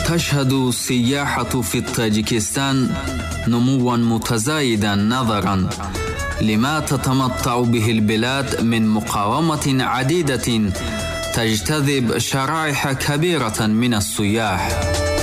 تشهد السياحة في طاجيكستان نمواً متزايداً نظراً لما تتمتع به البلاد من مقاومة عديدة تجتذب شرائح كبيرة من السياح.